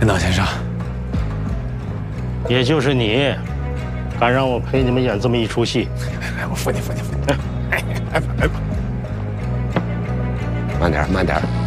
领导先生， 也就是你，敢让我陪你们演这么一出戏？ 来，我扶你。来吧。 慢点，慢点。